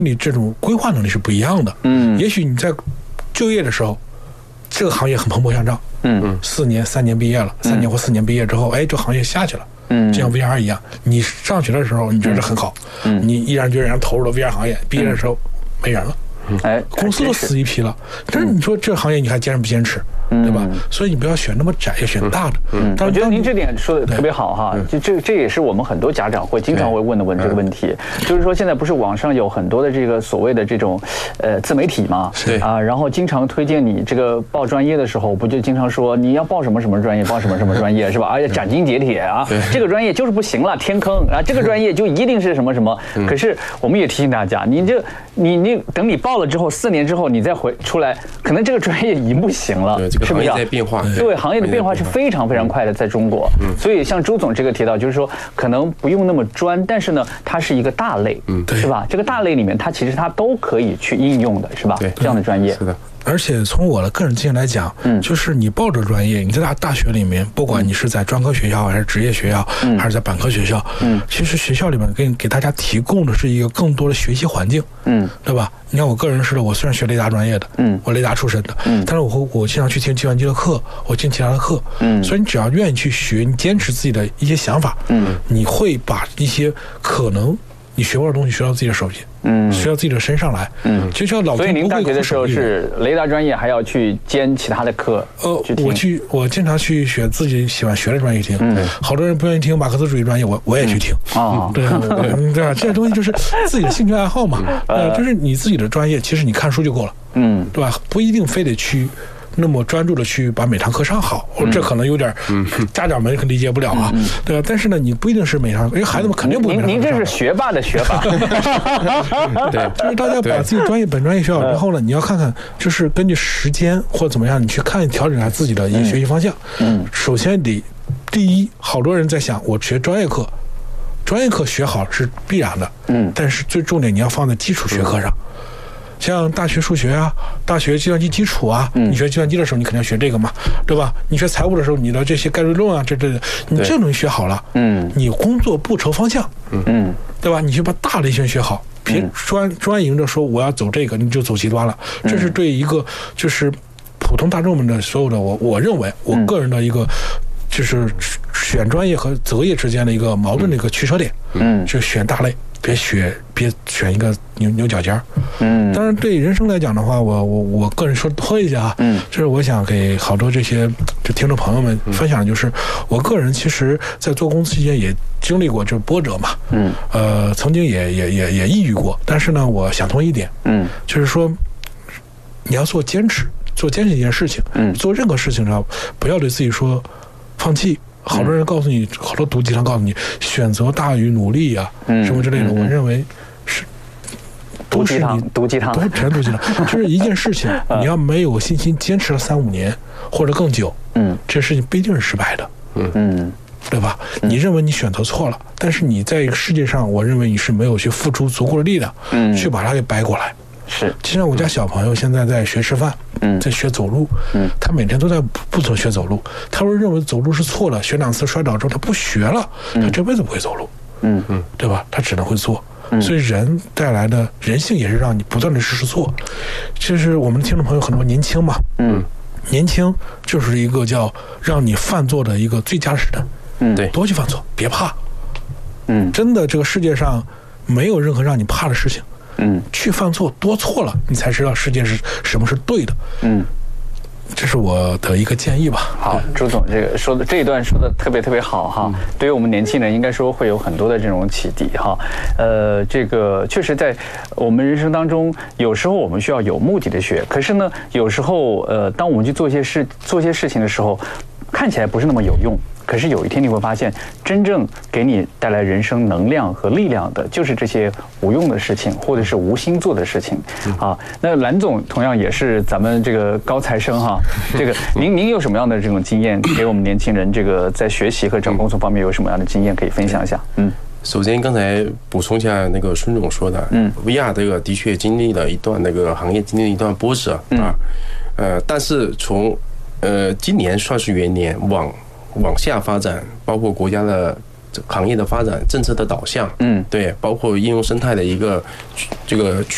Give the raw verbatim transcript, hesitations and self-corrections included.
你这种规划能力是不一样的。嗯，也许你在就业的时候，这个行业很蓬勃向上。嗯嗯，四年、三年毕业了，三年或四年毕业之后，哎，这行业下去了。嗯，就像 V R 一样，你上学的时候你觉得很好，嗯，你依然觉得人家投入了 V R 行业，毕业的时候没人了。哎，公司都死一批了，但是你说这个行业你还坚持不坚持，对吧？所以你不要选那么窄，要选大的。 嗯，我觉得您这点说的特别好哈，就这这也是我们很多家长会经常会问的问这个问题，就是说现在不是网上有很多的这个所谓的这种呃自媒体嘛， 对啊，然后经常推荐你这个报专业的时候，不就经常说你要报什么什么专业，报什么什么专业是吧？而且斩钉截铁啊，这个专业就是不行了，天坑啊，这个专业就一定是什么什么。可是我们也提醒大家，你这你你等你报了之后，四年之后你再回出来，可能这个专业已经不行了， 对，这个行业在变化， 对，行业的变化是非常非常快的，在中国。嗯，所以像朱总这个提到，就是说可能不用那么专，但是呢，它是一个大类，嗯，是吧？这个大类里面，它其实它都可以去应用的，是吧？ 对， 这样的专业是的。 而且从我的个人经验来讲，嗯，就是你报这专业，你在大大学里面，不管你是在专科学校还是职业学校，嗯，还是在本科学校，嗯，其实学校里面给给大家提供的是一个更多的学习环境，嗯，对吧？你看我个人是的，我虽然学雷达专业的，嗯，我雷达出身的，嗯，但是我会我经常去听计算机的课，我听其他的课，嗯，所以你只要愿意去学，你坚持自己的一些想法，嗯，你会把一些可能你学不到的东西学到自己的手里。嗯，学到自己的身上来。嗯，就像老。 所以您大学的时候是雷达专业，还要去兼其他的课。 呃，我去，我经常去选自己喜欢学的专业听。嗯，好多人不愿意听马克思主义专业，我我也去听。啊，对对对吧？这些东西就是自己的兴趣爱好嘛。呃，就是你自己的专业，其实你看书就够了。嗯，对吧？不一定非得去。那么专注的去把每堂课上好，这可能有点家长们可理解不了啊，对吧？但是呢，你不一定是每堂，因为孩子们肯定不会每堂课上好。 您这是学霸的学法， 对，就是大家把自己专业本专业学好之后呢，你要看看，就是根据时间或怎么样，你去看调整一下自己的一个学习方向。嗯，首先得第一，好多人在想，我学专业课，专业课学好是必然的，嗯，但是最重点你要放在基础学科上。像大学数学啊，大学计算机基础啊，嗯、你学计算机的时候，你肯定要学这个嘛，对吧？你学财务的时候，你的这些概率论啊，这这，你这东西学好了，嗯，你工作不愁方向，嗯，对吧？你就把大类先学好，别专专营着说我要走这个，你就走极端了。这是对一个就是普通大众们的所有的我我认为我个人的一个就是选专业和择业之间的一个矛盾的一个取舍点，嗯，就选大类。别选，别选一个牛牛角尖儿。嗯，当然对人生来讲的话，我我我个人说多一下啊，嗯，就是我想给好多这些就听众朋友们分享，就是我个人其实，在做公司期间也经历过就是波折嘛，嗯，呃，曾经也也也也抑郁过，但是呢，我想通一点，嗯，就是说你要做坚持，做坚持一件事情，嗯，做任何事情上不要对自己说放弃。好多人告诉你，好多毒鸡汤告诉你，选择大于努力啊，嗯、什么之类的。嗯、我认为是毒鸡汤，毒鸡汤， 都全毒鸡汤。就是一件事情，你要没有信心坚持了三五年或者更久，嗯，这事情不一定是失败的，嗯嗯，对吧？你认为你选择错了，但是你在世界上，我认为你是没有去付出足够的力量，嗯，去把它给掰过来。 是， 就像我家小朋友现在在学吃饭，嗯，在学走路，嗯，他每天都在不走学走路，他会认为走路是错了，学两次摔倒之后他不学了，他这辈子不会走路，嗯嗯，对吧？他只能会做，嗯、所以人带来的人性也是让你不断的试试错。其实我们的听众朋友很多年轻嘛，嗯，年轻就是一个叫让你犯错的一个最佳时代， 嗯，对， 多去犯错，别怕，嗯，真的这个世界上没有任何让你怕的事情。嗯，去犯错多错了，你才知道世界是什么是对的。嗯，这是我的一个建议吧。 好，朱总这个说的这一段说的特别特别好哈，嗯、对于我们年轻人应该说会有很多的这种启迪哈。呃，这个确实在我们人生当中，有时候我们需要有目的的学，可是呢，有时候呃，当我们去做一些事做一些事情的时候，看起来不是那么有用。可是有一天你会发现，真正给你带来人生能量和力量的，就是这些无用的事情，或者是无心做的事情啊。那蓝总同样也是咱们这个高材生哈，这个您您有什么样的这种经验，给我们年轻人这个在学习和找工作方面有什么样的经验可以分享一下？嗯， 首先刚才补充一下那个孙总说的，嗯 ，V R 这个的确经历了一段那个行业经历了一段波折啊，呃，但是从呃今年算是元年往。往下发展，包括国家的行业的发展、政策的导向，嗯，对，包括应用生态的一个这个